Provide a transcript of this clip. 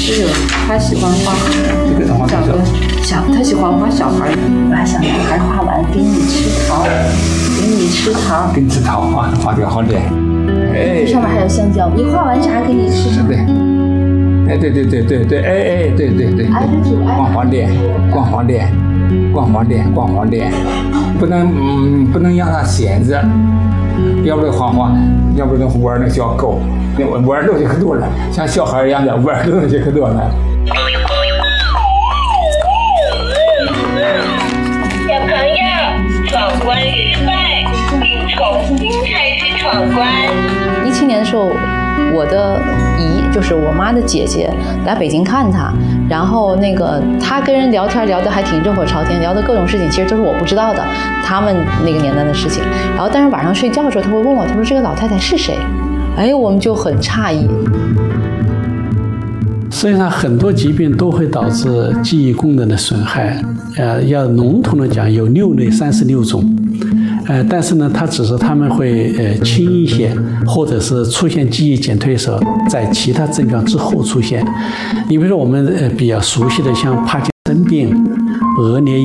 这个他喜欢画这个童话小他喜欢画小孩，把小男孩画完给你吃桃，给你吃桃， 给你吃桃啊，画这个好脸。 哎，上面还有香蕉，你画完啥给你吃啥？ 对，哎，对，哎，对，光滑脸，不能让它闲着，要不然画画，要不然玩那小狗，玩东西可多了，像小孩一样的玩的东西可多了。 小朋友，闯关失败，请重新开始闯关。 17年的时候，我的姨就是我妈的姐姐来北京看她，然后她跟人聊天聊得还挺热火朝天，聊的各种事情其实都是我不知道的，他们那个年代的事情。然后但是晚上睡觉的时候，她会问我，她说这个老太太是谁？哎，我们就很诧异。 实际上，很多疾病都会导致记忆功能的损害。要笼统的讲，有6类36种。但是呢，它只是他们会轻一些，或者是出现记忆减退时候，在其他症状之后出现。你比如说我们比较熟悉的像帕金森病、额颞